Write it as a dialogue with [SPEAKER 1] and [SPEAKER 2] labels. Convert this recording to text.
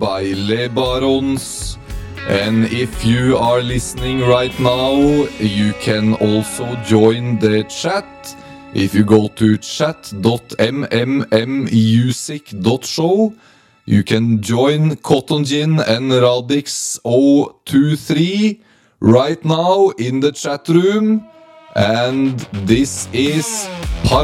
[SPEAKER 1] by Le Barons. And if you are listening right now, you can also join the chat. If you go to chat.mmmusic.show, you can join Cotton Gin and Radix 023 right now in the chat room. And this is